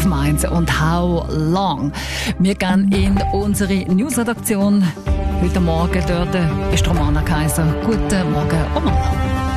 auf Mainz und How Long. Wir gehen in unsere Newsredaktion. Heute Morgen dort ist Romana Kaiser. Guten Morgen, Romana.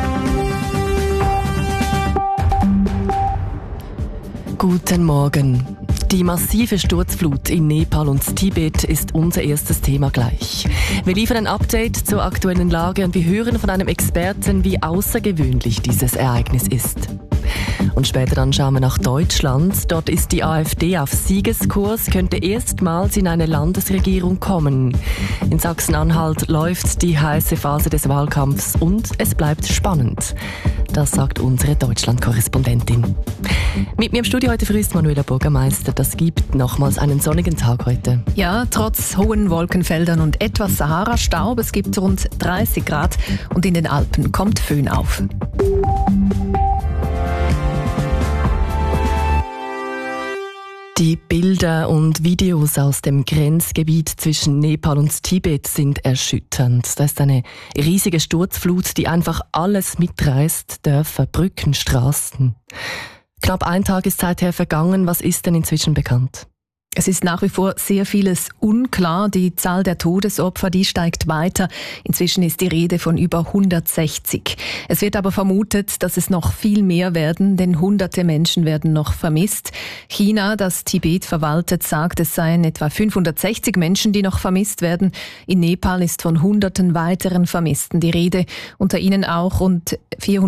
Guten Morgen. Die massive Sturzflut in Nepal und Tibet ist unser erstes Thema gleich. Wir liefern ein Update zur aktuellen Lage und wir hören von einem Experten, wie außergewöhnlich dieses Ereignis ist. Und später dann schauen wir nach Deutschland. Dort ist die AfD auf Siegeskurs, könnte erstmals in eine Landesregierung kommen. In Sachsen-Anhalt läuft die heiße Phase des Wahlkampfs und es bleibt spannend. Das sagt unsere Deutschland-Korrespondentin. Mit mir im Studio heute früh ist Manuela Bürgermeister. Das gibt nochmals einen sonnigen Tag heute. Ja, trotz hohen Wolkenfeldern und etwas Sahara-Staub. Es gibt rund 30 Grad und in den Alpen kommt Föhn auf. Die Bilder und Videos aus dem Grenzgebiet zwischen Nepal und Tibet sind erschütternd. Da ist eine riesige Sturzflut, die einfach alles mitreißt, Dörfer, Brücken, Straßen. Knapp ein Tag ist seither vergangen. Was ist denn inzwischen bekannt? Es ist nach wie vor sehr vieles unklar. Die Zahl der Todesopfer, die steigt weiter. Inzwischen ist die Rede von über 160. Es wird aber vermutet, dass es noch viel mehr werden, denn hunderte Menschen werden noch vermisst. China, das Tibet verwaltet, sagt, es seien etwa 560 Menschen, die noch vermisst werden. In Nepal ist von hunderten weiteren Vermissten die Rede, unter ihnen auch rund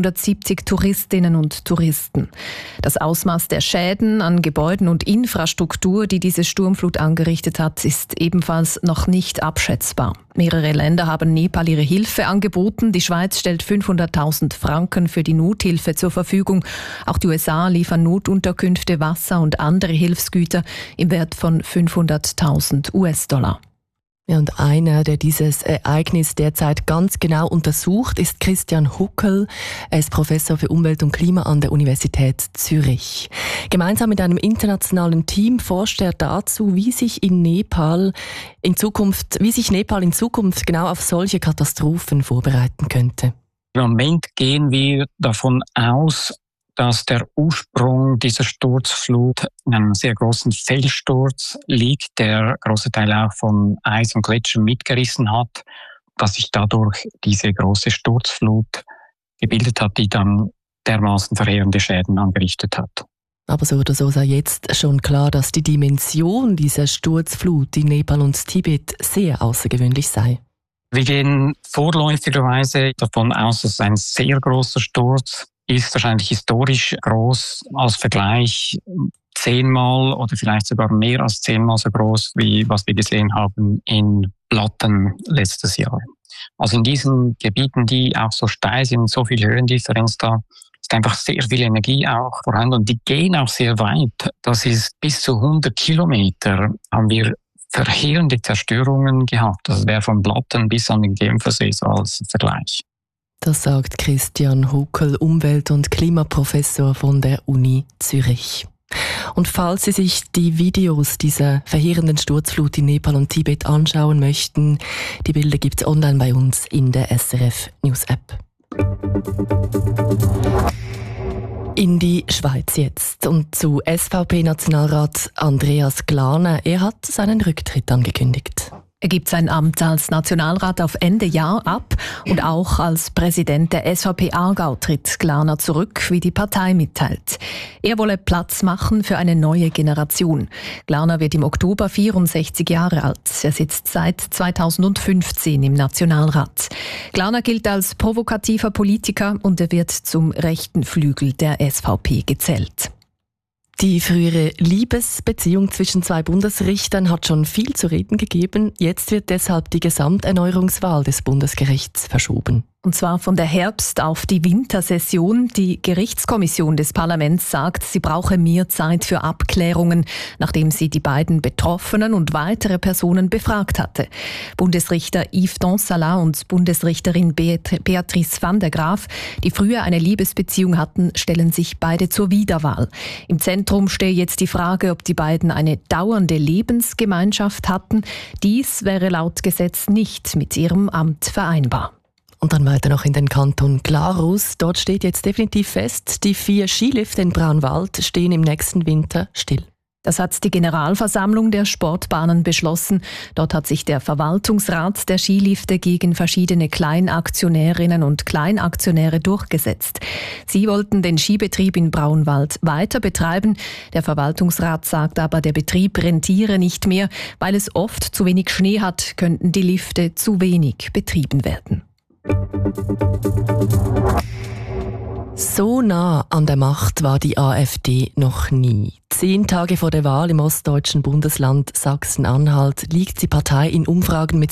470 Touristinnen und Touristen. Das Ausmaß der Schäden an Gebäuden und Infrastruktur, die diese Sturmflut angerichtet hat, ist ebenfalls noch nicht abschätzbar. Mehrere Länder haben Nepal ihre Hilfe angeboten. Die Schweiz stellt 500.000 Franken für die Nothilfe zur Verfügung. Auch die USA liefern Notunterkünfte, Wasser und andere Hilfsgüter im Wert von 500.000 US-Dollar. Ja, und einer, der dieses Ereignis derzeit ganz genau untersucht, ist Christian Huckel. Er ist Professor für Umwelt und Klima an der Universität Zürich. Gemeinsam mit einem internationalen Team forscht er dazu, wie sich Nepal in Zukunft genau auf solche Katastrophen vorbereiten könnte. Im Moment gehen wir davon aus, dass der Ursprung dieser Sturzflut in einem sehr großen Felssturz liegt, der große Teile auch von Eis und Gletschern mitgerissen hat, dass sich dadurch diese große Sturzflut gebildet hat, die dann dermaßen verheerende Schäden angerichtet hat. Aber so oder so sei jetzt schon klar, dass die Dimension dieser Sturzflut in Nepal und Tibet sehr außergewöhnlich sei. Wir gehen vorläufigerweise davon aus, dass es ein sehr großer Sturz ist, wahrscheinlich historisch groß, als Vergleich 10-mal oder vielleicht sogar mehr als 10-mal so groß, wie was wir gesehen haben in Blatten letztes Jahr. Also in diesen Gebieten, die auch so steil sind, so viel Höhendifferenz da, ist einfach sehr viel Energie auch vorhanden und die gehen auch sehr weit. Das ist bis zu 100 Kilometer haben wir verheerende Zerstörungen gehabt. Das wäre von Blatten bis an den Genfersee so als Vergleich. Das sagt Christian Huckel, Umwelt- und Klimaprofessor von der Uni Zürich. Und falls Sie sich die Videos dieser verheerenden Sturzflut in Nepal und Tibet anschauen möchten, die Bilder gibt es online bei uns in der SRF News App. In die Schweiz jetzt und zu SVP-Nationalrat Andreas Glarner. Er hat seinen Rücktritt angekündigt. Er gibt sein Amt als Nationalrat auf Ende Jahr ab und auch als Präsident der SVP Aargau tritt Glarner zurück, wie die Partei mitteilt. Er wolle Platz machen für eine neue Generation. Glarner wird im Oktober 64 Jahre alt. Er sitzt seit 2015 im Nationalrat. Glarner gilt als provokativer Politiker und er wird zum rechten Flügel der SVP gezählt. Die frühere Liebesbeziehung zwischen zwei Bundesrichtern hat schon viel zu reden gegeben. Jetzt wird deshalb die Gesamterneuerungswahl des Bundesgerichts verschoben. Und zwar von der Herbst- auf die Wintersession. Die Gerichtskommission des Parlaments sagt, sie brauche mehr Zeit für Abklärungen, nachdem sie die beiden Betroffenen und weitere Personen befragt hatte. Bundesrichter Yves Donsala und Bundesrichterin Beatrice van der Graaf, die früher eine Liebesbeziehung hatten, stellen sich beide zur Wiederwahl. Im Zentrum stehe jetzt die Frage, ob die beiden eine dauernde Lebensgemeinschaft hatten. Dies wäre laut Gesetz nicht mit ihrem Amt vereinbar. Und dann weiter noch in den Kanton Glarus. Dort steht jetzt definitiv fest, die 4 Skilifte in Braunwald stehen im nächsten Winter still. Das hat die Generalversammlung der Sportbahnen beschlossen. Dort hat sich der Verwaltungsrat der Skilifte gegen verschiedene Kleinaktionärinnen und Kleinaktionäre durchgesetzt. Sie wollten den Skibetrieb in Braunwald weiter betreiben. Der Verwaltungsrat sagt aber, der Betrieb rentiere nicht mehr. Weil es oft zu wenig Schnee hat, könnten die Lifte zu wenig betrieben werden. So nah an der Macht war die AfD noch nie. 10 Tage vor der Wahl im ostdeutschen Bundesland Sachsen-Anhalt liegt die Partei in Umfragen mit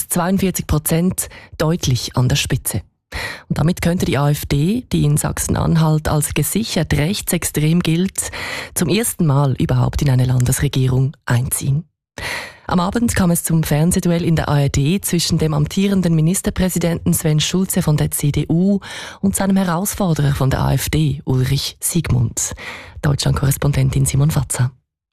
42% deutlich an der Spitze. Und damit könnte die AfD, die in Sachsen-Anhalt als gesichert rechtsextrem gilt, zum ersten Mal überhaupt in eine Landesregierung einziehen. Am Abend kam es zum Fernsehduell in der ARD zwischen dem amtierenden Ministerpräsidenten Sven Schulze von der CDU und seinem Herausforderer von der AfD, Ulrich Siegmund. Deutschland-Korrespondentin Simon Fatzer.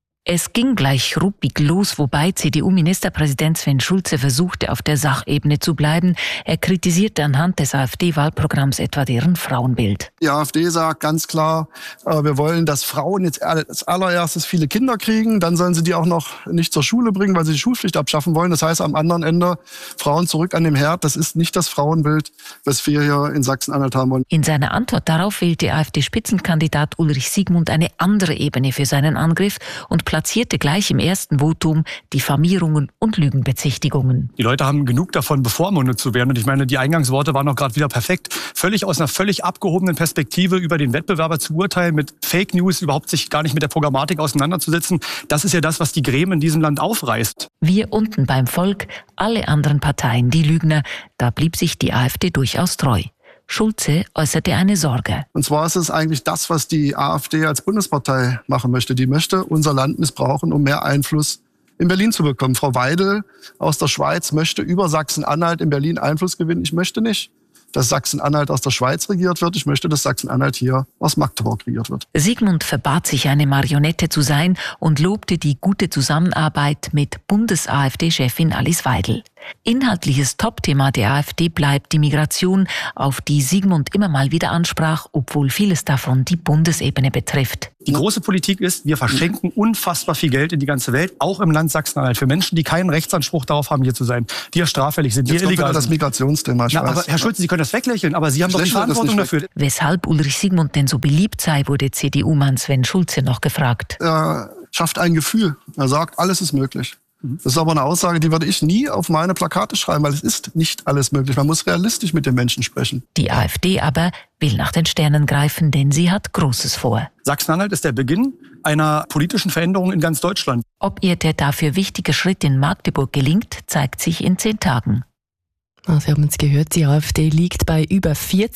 Es ging gleich ruppig los, wobei CDU-Ministerpräsident Sven Schulze versuchte, auf der Sachebene zu bleiben. Er kritisierte anhand des AfD-Wahlprogramms etwa deren Frauenbild. Die AfD sagt ganz klar, wir wollen, dass Frauen jetzt als allererstes viele Kinder kriegen. Dann sollen sie die auch noch nicht zur Schule bringen, weil sie die Schulpflicht abschaffen wollen. Das heißt, am anderen Ende Frauen zurück an dem Herd. Das ist nicht das Frauenbild, was wir hier in Sachsen-Anhalt haben wollen. In seiner Antwort darauf wählte AfD-Spitzenkandidat Ulrich Siegmund eine andere Ebene für seinen Angriff und platzierte gleich im ersten Votum Diffamierungen und Lügenbezichtigungen. Die Leute haben genug davon, bevormundet zu werden. Und ich meine, die Eingangsworte waren auch gerade wieder perfekt. Aus einer völlig abgehobenen Perspektive über den Wettbewerber zu urteilen, mit Fake News überhaupt sich gar nicht mit der Programmatik auseinanderzusetzen. Das ist ja das, was die Gremien in diesem Land aufreißt. Wir unten beim Volk, alle anderen Parteien die Lügner. Da blieb sich die AfD durchaus treu. Schulze äußerte eine Sorge. Und zwar ist es eigentlich das, was die AfD als Bundespartei machen möchte. Die möchte unser Land missbrauchen, um mehr Einfluss in Berlin zu bekommen. Frau Weidel aus der Schweiz möchte über Sachsen-Anhalt in Berlin Einfluss gewinnen. Ich möchte nicht, dass Sachsen-Anhalt aus der Schweiz regiert wird. Ich möchte, dass Sachsen-Anhalt hier aus Magdeburg regiert wird. Siegmund verbat sich, eine Marionette zu sein und lobte die gute Zusammenarbeit mit Bundes-AfD-Chefin Alice Weidel. Inhaltliches Topthema der AfD bleibt die Migration, auf die Siegmund immer mal wieder ansprach, obwohl vieles davon die Bundesebene betrifft. Die große Politik ist, wir verschenken unfassbar viel Geld in die ganze Welt, auch im Land Sachsen-Anhalt, für Menschen, die keinen Rechtsanspruch darauf haben, hier zu sein, die ja straffällig sind, die illegal sind. Das Migrationsthema, aber Herr Schulze, Sie können das weglächeln, aber Sie haben doch die Verantwortung dafür. Weshalb Ulrich Siegmund denn so beliebt sei, wurde CDU-Mann Sven Schulze noch gefragt. Er schafft ein Gefühl. Er sagt, alles ist möglich. Das ist aber eine Aussage, die würde ich nie auf meine Plakate schreiben, weil es ist nicht alles möglich. Man muss realistisch mit den Menschen sprechen. Die AfD aber will nach den Sternen greifen, denn sie hat Großes vor. Sachsen-Anhalt ist der Beginn einer politischen Veränderung in ganz Deutschland. Ob ihr der dafür wichtige Schritt in Magdeburg gelingt, zeigt sich in 10 Tagen. Sie haben es gehört, die AfD liegt bei über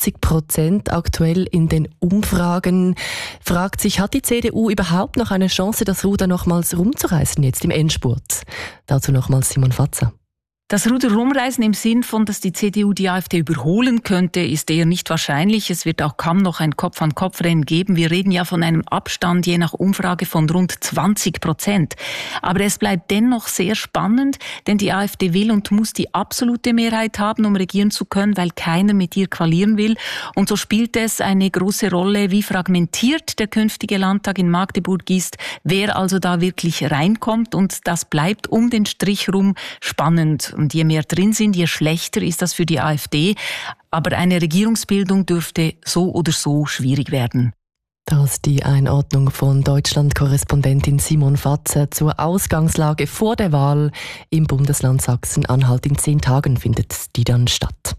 40% aktuell in den Umfragen. Fragt sich, hat die CDU überhaupt noch eine Chance, das Ruder nochmals rumzureißen jetzt im Endspurt? Dazu nochmals Simon Fatzer. Das Ruder rumreißen im Sinn von, dass die CDU die AfD überholen könnte, ist eher nicht wahrscheinlich. Es wird auch kaum noch ein Kopf-an-Kopf-Rennen geben. Wir reden ja von einem Abstand je nach Umfrage von rund 20%. Aber es bleibt dennoch sehr spannend, denn die AfD will und muss die absolute Mehrheit haben, um regieren zu können, weil keiner mit ihr koalieren will. Und so spielt es eine große Rolle, wie fragmentiert der künftige Landtag in Magdeburg ist, wer also da wirklich reinkommt. Und das bleibt um den Strich rum spannend. Und je mehr drin sind, je schlechter ist das für die AfD. Aber eine Regierungsbildung dürfte so oder so schwierig werden. Das ist die Einordnung von Deutschland-Korrespondentin Simon Fatzer zur Ausgangslage vor der Wahl im Bundesland Sachsen-Anhalt. In 10 Tagen findet die dann statt.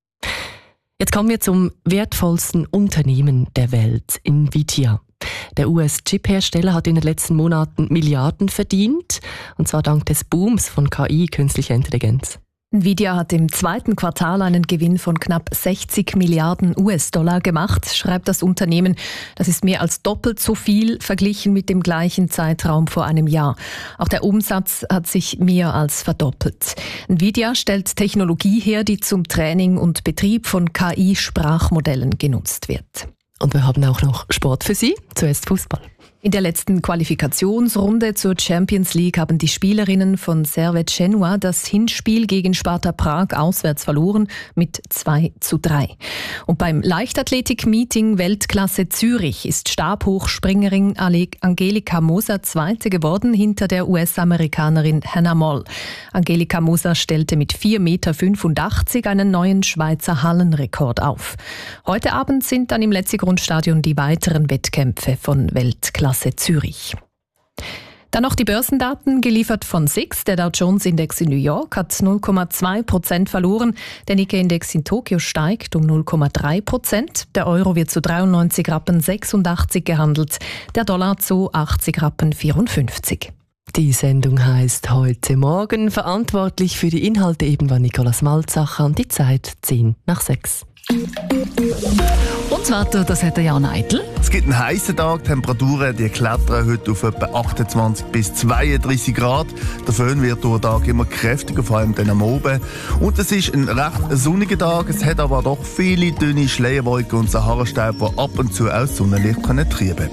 Jetzt kommen wir zum wertvollsten Unternehmen der Welt, Nvidia. Der US-Chip-Hersteller hat in den letzten Monaten Milliarden verdient, und zwar dank des Booms von KI, künstlicher Intelligenz. Nvidia hat im 2. Quartal einen Gewinn von knapp 60 Milliarden US-Dollar gemacht, schreibt das Unternehmen. Das ist mehr als doppelt so viel verglichen mit dem gleichen Zeitraum vor einem Jahr. Auch der Umsatz hat sich mehr als verdoppelt. Nvidia stellt Technologie her, die zum Training und Betrieb von KI-Sprachmodellen genutzt wird. Und wir haben auch noch Sport für Sie. Zuerst Fußball. In der letzten Qualifikationsrunde zur Champions League haben die Spielerinnen von Servette Genua das Hinspiel gegen Sparta Prag auswärts verloren mit 2:3. Und beim Leichtathletik-Meeting Weltklasse Zürich ist Stabhochspringerin Angelika Moser Zweite geworden hinter der US-Amerikanerin Hannah Moll. Angelika Moser stellte mit 4,85 Meter einen neuen Schweizer Hallenrekord auf. Heute Abend sind dann im Letzigrund-Stadion die weiteren Wettkämpfe von Weltklasse Zürich. Dann noch die Börsendaten, geliefert von SIX. Der Dow Jones Index in New York hat 0,2% verloren. Der Nikkei-Index in Tokio steigt um 0,3%. Der Euro wird zu 93,86 Rappen gehandelt. Der Dollar zu 80,54 Rappen. Die Sendung heisst «Heute Morgen». Verantwortlich für die Inhalte eben war Nicolas Malzacher und die Zeit 5:10. Und das Wetter, das hat der Jan Eitel. Es gibt einen heißen Tag, die Temperaturen die klettern heute auf etwa 28 bis 32 Grad. Der Föhn wird durch den Tag immer kräftiger, vor allem dann am Abend. Und es ist ein recht sonniger Tag, es hat aber doch viele dünne Schleierwolken und Sahara-Staub, die ab und zu auch Sonnenlicht treiben können.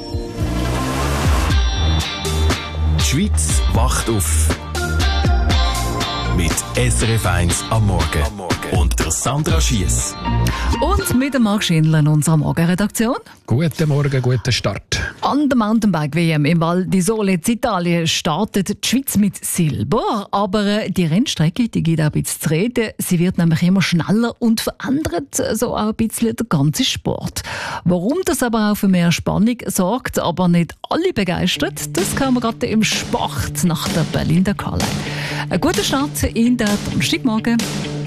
Die Schweiz wacht auf. Mit SRF 1 am Morgen. Und der Sandra Schiess. Und mit dem Marc Schindler in unserer Morgenredaktion. Guten Morgen, guten Start. An der Mountainbike-WM im Val di Sole in Italien startet die Schweiz mit Silber. Aber die Rennstrecke die geht auch ein bisschen zu reden. Sie wird nämlich immer schneller und verändert so auch ein bisschen den ganzen Sport. Warum das aber auch für mehr Spannung sorgt, aber nicht alle begeistert, das kann man gerade im Sport nach der Berlin-Dakar. Ein guter Start in der Donnerstagmorgen.